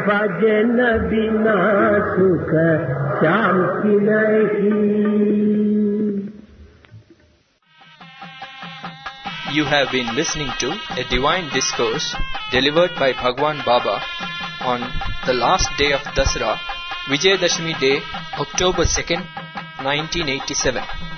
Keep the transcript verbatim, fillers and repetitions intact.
भजन बिना सुख शांति नहीं। You have been listening to a divine discourse delivered by Bhagwan Baba on the last day of Dasara, Vijayadashmi Day, October second, nineteen eighty-seven.